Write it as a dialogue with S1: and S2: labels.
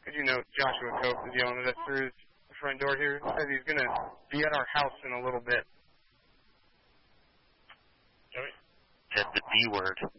S1: Did you know Joshua Cope is yelling at us through the front door here? He says he's going to be at our house in a little bit.
S2: Said the B word.